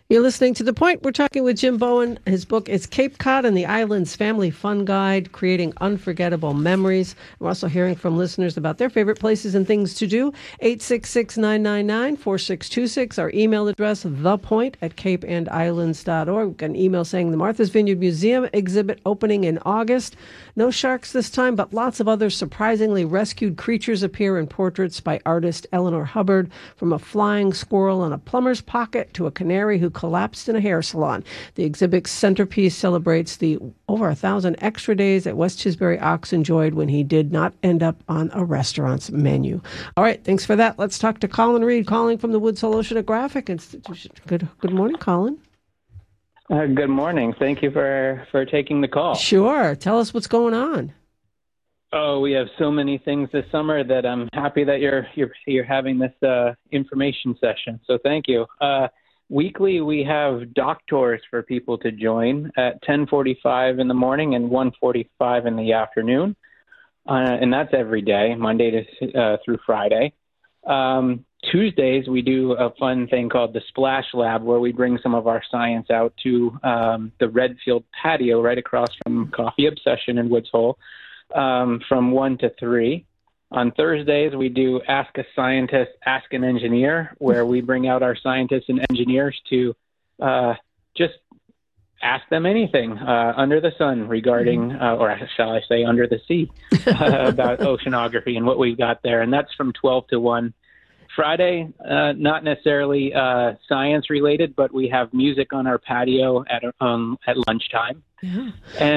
You're listening to The Point. We're talking with Jim Bowen. His book is Cape Cod and the Islands Family Fun Guide, Creating Unforgettable Memories. We're also hearing from listeners about their favorite places and things to do. 866-999-4626. Our email address, thepoint@capeandislands.org. We've got an email saying the Martha's Vineyard Museum exhibit opening in August. No sharks this time, but lots of other surprisingly rescued creatures appear in portraits by artist Eleanor Hubbard, from a flying squirrel in a plumber's pocket to a canary who collapsed in a hair salon. The exhibit's centerpiece celebrates the over 1,000 extra days that West Chisbury Ox enjoyed when he did not end up on a restaurant's menu. All right, thanks for that. Let's talk to Colin Reed, calling from the Woods Hole Oceanographic Institution. Good morning, Colin. Good morning. Thank you for taking the call. Sure. Tell us what's going on. Oh, we have so many things this summer that I'm happy that you're having this information session. So thank you. Weekly, we have dock tours for people to join at 10:45 in the morning and 1:45 in the afternoon, and that's every day, Monday through Friday. Tuesdays, we do a fun thing called the Splash Lab, where we bring some of our science out to the Redfield patio right across from Coffee Obsession in Woods Hole from 1 to 3. On Thursdays, we do Ask a Scientist, Ask an Engineer, where we bring out our scientists and engineers to just ask them anything under the sun regarding, or shall I say under the sea, about oceanography and what we've got there. And that's from 12 to 1. Friday, not necessarily science related, but we have music on our patio at lunchtime. Yeah.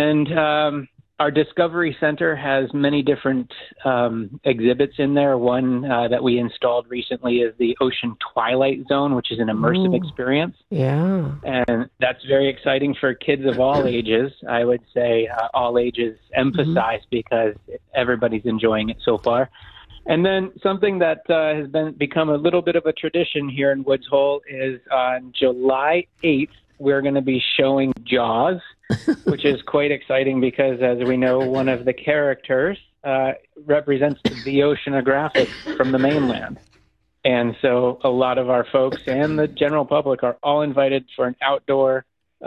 And our Discovery Center has many different exhibits in there. One that we installed recently is the Ocean Twilight Zone, which is an immersive experience. Yeah. And that's very exciting for kids of all ages. I would say all ages emphasized because everybody's enjoying it so far. And then something that has become a little bit of a tradition here in Woods Hole is on July 8th, we're going to be showing Jaws, which is quite exciting because, as we know, one of the characters represents the oceanographic from the mainland. And so a lot of our folks and the general public are all invited for an outdoor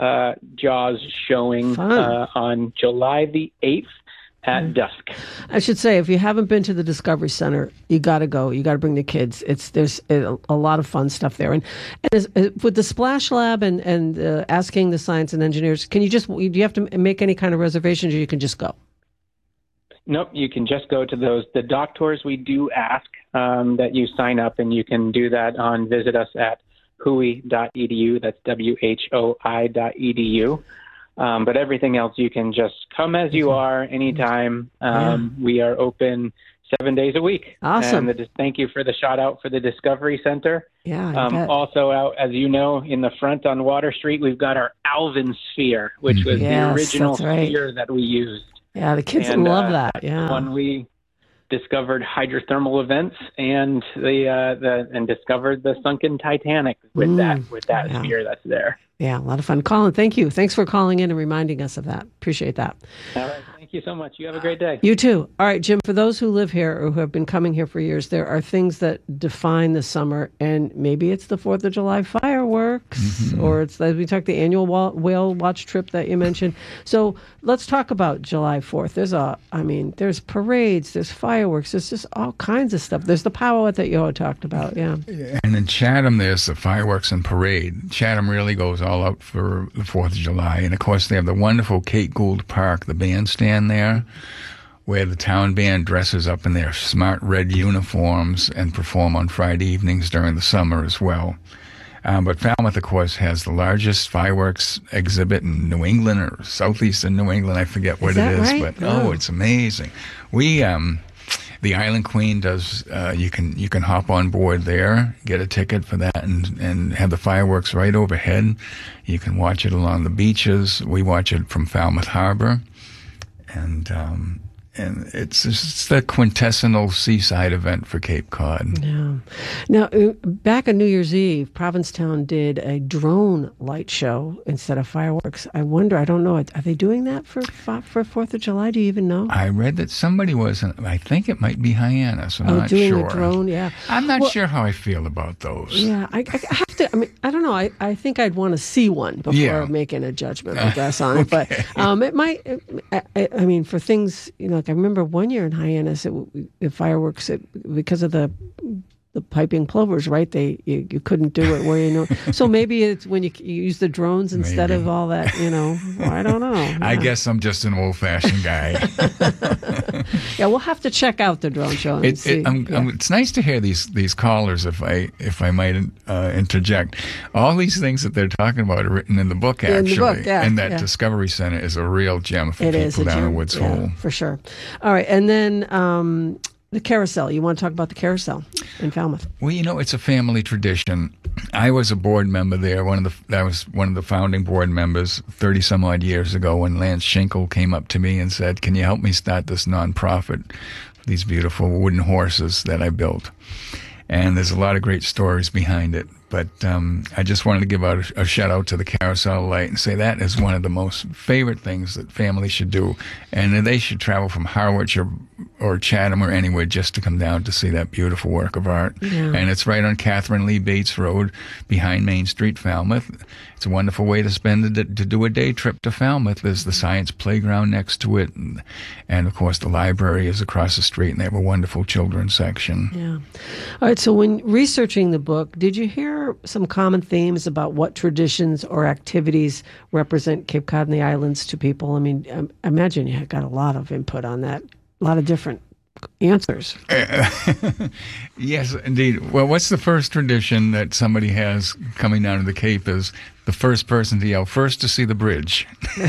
Jaws showing on July the 8th. At dusk. I should say, if you haven't been to the Discovery Center, you got to go. You got to bring the kids. There's a lot of fun stuff there. And with the Splash Lab and asking the science and engineers, do you have to make any kind of reservations, or you can just go? Nope, you can just go to those. The dock tours, we do ask that you sign up, and you can do that visit us at whoi.edu. That's WHOI.edu. But everything else, you can just come as you are anytime. We are open 7 days a week. Awesome. And thank you for the shout out for the Discovery Center. Yeah. Also out, as you know, in the front on Water Street, we've got our Alvin Sphere, which was the original sphere that we used. Yeah, the kids love that. Yeah. When we discovered hydrothermal events and and discovered the sunken Titanic with that sphere that's there. Yeah, a lot of fun. Colin, thank you. Thanks for calling in and reminding us of that. Appreciate that. All right. Thank you so much. You have a great day. You too. All right, Jim, for those who live here or who have been coming here for years, there are things that define the summer, and maybe it's the 4th of July fireworks, or it's, as we talked, the annual whale watch trip that you mentioned. So let's talk about July 4th. There's parades, there's fireworks, there's just all kinds of stuff. There's the powwow that you talked about, yeah. And in Chatham, there's the fireworks and parade. Chatham really goes all out for the 4th of July. And, of course, they have the wonderful Kate Gould Park, the bandstand there, where the town band dresses up in their smart red uniforms and perform on Friday evenings during the summer as well. But Falmouth, of course, has the largest fireworks exhibit in New England or southeastern New England. I forget what it is, right? But it's amazing. We the Island Queen does. You can hop on board there, get a ticket for that, and have the fireworks right overhead. You can watch it along the beaches. We watch it from Falmouth Harbor, and it's the quintessential seaside event for Cape Cod. Yeah. Now, back on New Year's Eve, Provincetown did a drone light show instead of fireworks. I wonder, I don't know, are they doing that for 4th of July? Do you even know? I read that somebody was, I think it might be Hyannis. I'm not doing sure. a drone, yeah. I'm not sure how I feel about those. Yeah, I have to, I mean, I don't know. I think I'd want to see one before making a judgment, I guess, on it. But it might, I mean, for things, like I remember one year in Hyannis, the fireworks, because of the piping plovers, right? You couldn't do it where So maybe it's when you use the drones instead of all that. I don't know. Yeah. I guess I'm just an old-fashioned guy. Yeah, we'll have to check out the drone show. And see. It's nice to hear these callers, if I might interject. All these things that they're talking about are written in the book, actually. And that Discovery Center is a real gem for people down in Woods Hole. For sure. All right, and then the carousel. You want to talk about the carousel in Falmouth? Well, it's a family tradition. I was a board member there. I was one of the founding board members 30 some odd years ago when Lance Schinkel came up to me and said, "Can you help me start this nonprofit for these beautiful wooden horses that I built?" And there's a lot of great stories behind it. But I just wanted to give out a shout out to the Carousel Light and say that is one of the most favorite things that families should do. And they should travel from Harwich or Chatham or anywhere just to come down to see that beautiful work of art. Yeah. And it's right on Catherine Lee Bates Road behind Main Street, Falmouth. It's a wonderful way to do a day trip to Falmouth. There's the science playground next to it. And of course, the library is across the street, and they have a wonderful children's section. Yeah. All right. So when researching the book, did you hear some common themes about what traditions or activities represent Cape Cod and the islands to people? I mean, I imagine you got a lot of input on that, a lot of different answers. Yes, indeed. Well, what's the first tradition that somebody has coming down to the Cape is the first person to yell, "First to see the bridge."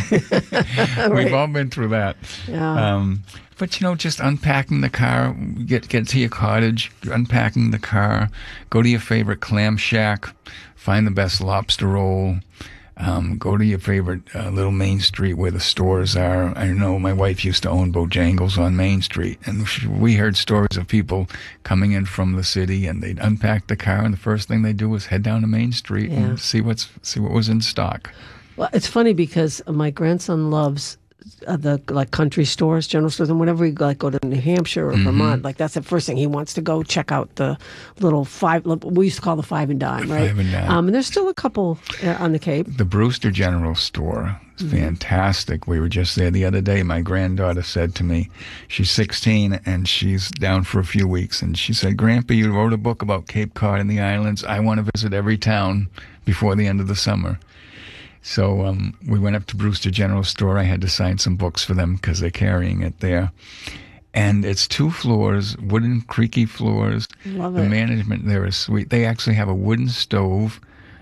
Right. We've all been through that. Yeah. But, just unpacking the car, get to your cottage, unpacking the car, go to your favorite clam shack, find the best lobster roll, go to your favorite little Main Street where the stores are. I know my wife used to own Bojangles on Main Street, and we heard stories of people coming in from the city, and they'd unpack the car, and the first thing they'd do was head down to Main Street and see what was in stock. Well, it's funny because my grandson loves the country stores, general stores, and whenever we go to New Hampshire or Vermont, that's the first thing he wants to go check out the little we used to call the Five and Dime, right? Five and Dime. And there's still a couple on the Cape. The Brewster General Store is fantastic. We were just there the other day. My granddaughter said to me, she's 16 and she's down for a few weeks, and she said, "Grandpa, you wrote a book about Cape Cod and the islands. I want to visit every town before the end of the summer." So we went up to Brewster General Store. I had to sign some books for them because they're carrying it there. And it's 2 floors, wooden, creaky floors. Love it. The management management there is sweet. They actually have a wooden stove,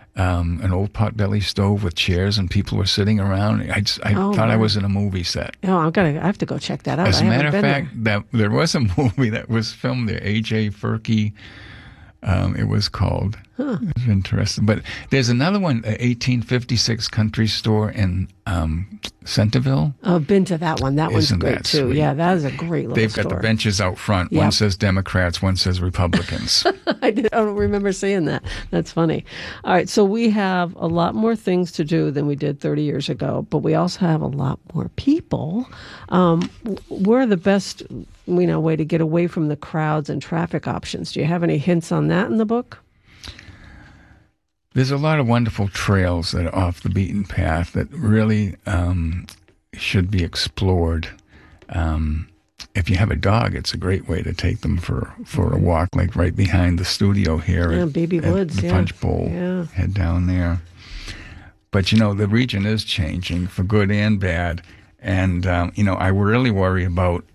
an old potbelly stove with chairs, and people were sitting around. I thought I was in a movie set. Oh, I have to go check that out. As a matter of fact, there was a movie that was filmed there. A.J. Furkey. It was called. Huh. It was interesting. But there's another one, 1856 Country Store in Centerville. I've been to that one. That one's great, that too. Sweet? Yeah, that is a great little They've store. got the benches out front. Yep. One says Democrats, one says Republicans. I don't remember seeing that. That's funny. All right, so we have a lot more things to do than we did 30 years ago, but we also have a lot more people. We're the best way to get away from the crowds and traffic options. Do you have any hints on that in the book? There's a lot of wonderful trails that are off the beaten path that really should be explored. If you have a dog, it's a great way to take them for a walk, like right behind the studio here at Baby Woods, the Punch Bowl. Yeah. Head down there. But, the region is changing for good and bad. And, I really worry about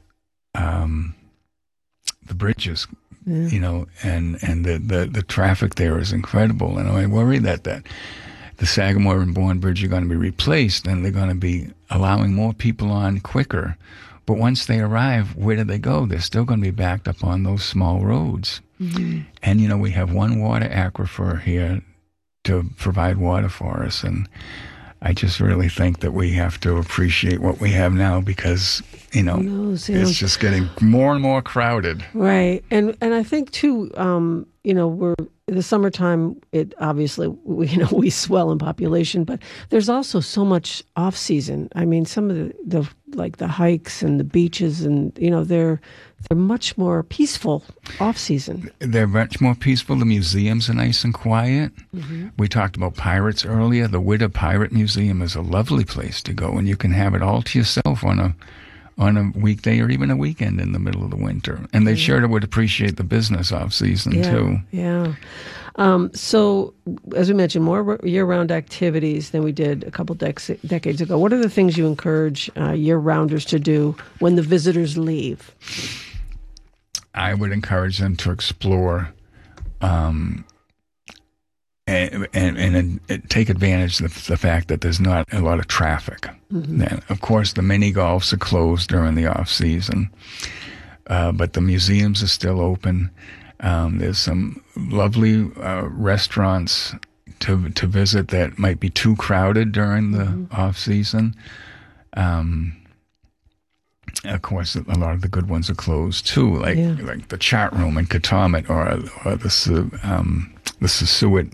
the bridges. Yeah. And the traffic there is incredible. And I worry that the Sagamore and Bourne Bridge are going to be replaced, and they're going to be allowing more people on quicker. But once they arrive, where do they go? They're still going to be backed up on those small roads. Mm-hmm. And, we have one water aquifer here to provide water for us. And I just really think that we have to appreciate what we have now because, it's just getting more and more crowded. Right. And I think too, we're the summertime, it obviously, we swell in population, but there's also so much off season. I mean, some of the hikes and the beaches and, they're much more peaceful off season. They're much more peaceful. The museums are nice and quiet. Mm-hmm. We talked about pirates earlier. The Whydah Pirate Museum is a lovely place to go, and you can have it all to yourself on a weekday or even a weekend in the middle of the winter. And they sure would appreciate the business off season too. Yeah. So, as we mentioned, more year-round activities than we did a couple decades ago. What are the things you encourage year-rounders to do when the visitors leave? I would encourage them to explore and take advantage of the fact that there's not a lot of traffic. Mm-hmm. And of course, the mini golfs are closed during the off season, but the museums are still open. There's some lovely restaurants to visit that might be too crowded during the off season. Of course, a lot of the good ones are closed too, like the Chat Room in Katomet or the Sassuat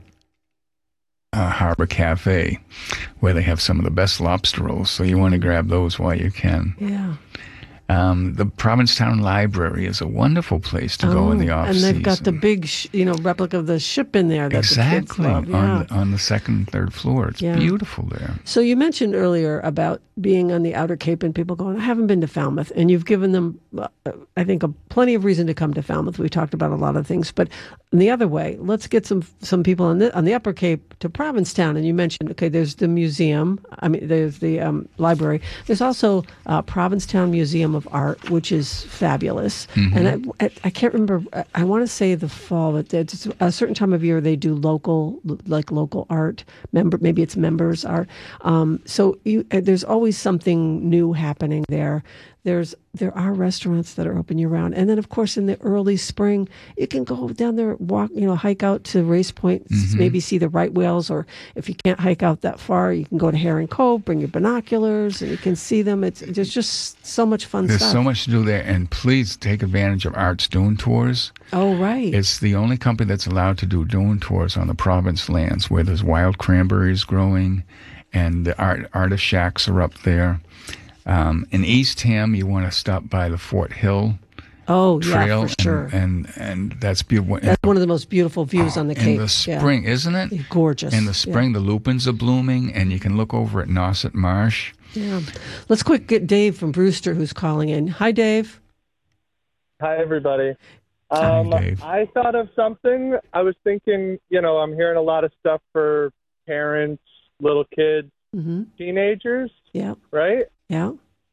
Harbor Cafe, where they have some of the best lobster rolls. So you want to grab those while you can. Yeah. The Provincetown Library is a wonderful place to go in the off season. And they've got the big, replica of the ship in there that the kids love. Yeah. on the second and third floor. It's beautiful there. So you mentioned earlier about being on the Outer Cape and people going, I haven't been to Falmouth. And you've given them, I think, plenty of reason to come to Falmouth. We talked about a lot of things. But the other way, let's get some people on the Upper Cape to Provincetown. And you mentioned, okay, there's the museum. There's the library. There's also Provincetown Museum of Art, which is fabulous. Mm-hmm. And I can't remember, I want to say the fall, but it's a certain time of year they do local art. Maybe it's members art. So there's always something new happening there. There are restaurants that are open year round, and then of course in the early spring you can go down there, walk, hike out to Race Point, maybe see the right whales, or if you can't hike out that far, you can go to Herring Cove, bring your binoculars, and you can see them. There's just so much fun stuff. There's so much to do there, and please take advantage of Art's Dune Tours. Oh, right. It's the only company that's allowed to do dune tours on the province lands where there's wild cranberries growing, and the artist shacks are up there. In Eastham, you want to stop by the Fort Hill Trail. Yeah, for sure. And that's beautiful. That's one of the most beautiful views on the Cape. In the spring, isn't it? It's gorgeous. In the spring, the lupins are blooming, and you can look over at Nauset Marsh. Yeah. Let's get Dave from Brewster, who's calling in. Hi, Dave. Hi, everybody. Hi, Dave. I thought of something. I was thinking, I'm hearing a lot of stuff for parents, little kids, teenagers. Yeah. Right? Yeah.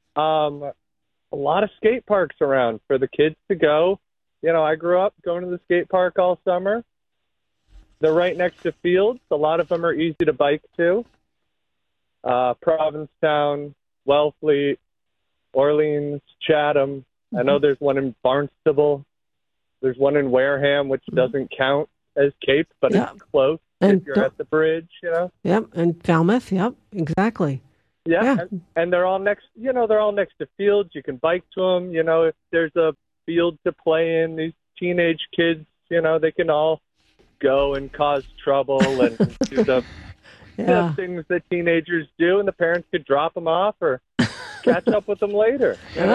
A lot of skate parks around for the kids to go. I grew up going to the skate park all summer. They're right next to fields. A lot of them are easy to bike to. Provincetown, Wellfleet, Orleans, Chatham. I know there's one in Barnstable. There's one in Wareham, which doesn't count as Cape, but it's close if you're at the bridge, Yep, and Falmouth, yep, exactly. Yeah, and they're all next. They're all next to fields. You can bike to them. If there's a field to play in, these teenage kids, they can all go and cause trouble and do the things that teenagers do, and the parents could drop them off or catch up with them later.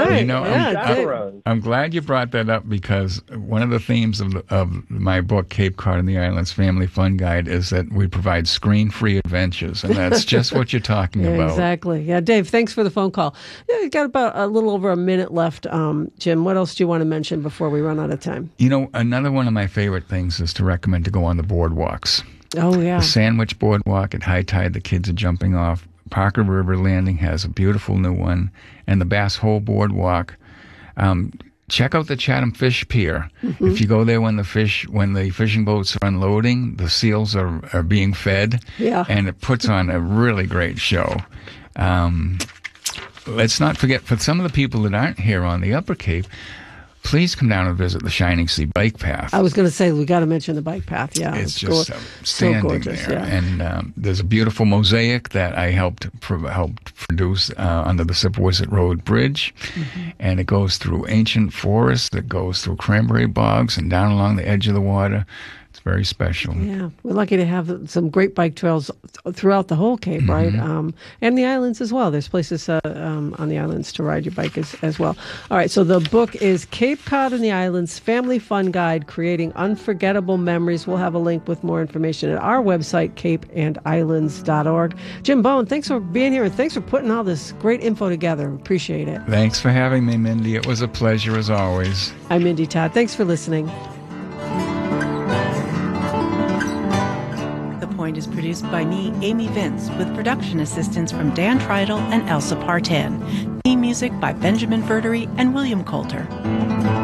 I'm glad you brought that up, because one of the themes of my book, Cape Cod and the Islands Family Fun Guide, is that we provide screen-free adventures, and that's just what you're talking about. Exactly. Yeah, Dave, thanks for the phone call. Yeah, we've got about a little over a minute left. Jim, what else do you want to mention before we run out of time? Another one of my favorite things is to recommend to go on the boardwalks. Oh, yeah. The Sandwich Boardwalk at high tide, the kids are jumping off. Parker River Landing has a beautiful new one, and the Bass Hole Boardwalk. Check out the Chatham Fish Pier. Mm-hmm. If you go there when the fishing boats are unloading, the seals are being fed, and it puts on a really great show. Let's not forget, for some of the people that aren't here on the Upper Cape, please come down and visit the Shining Sea Bike Path. I was going to say, we got to mention the bike path. Yeah, it's just standing so gorgeous, there. Yeah. And there's a beautiful mosaic that I helped produce under the Sipawis Road Bridge. Mm-hmm. And it goes through ancient forests, it goes through cranberry bogs and down along the edge of the water. It's very special. Yeah, we're lucky to have some great bike trails throughout the whole Cape, right? And the islands as well. There's places on the islands to ride your bike as well. All right, so the book is Cape Cod and the Islands, Family Fun Guide, Creating Unforgettable Memories. We'll have a link with more information at our website, capeandislands.org. Jim Bone, thanks for being here, and thanks for putting all this great info together. Appreciate it. Thanks for having me, Mindy. It was a pleasure as always. I'm Mindy Todd. Thanks for listening. Point is produced by me, Amy Vince, with production assistance from Dan Treidel and Elsa Partan. Theme music by Benjamin Verdery and William Coulter.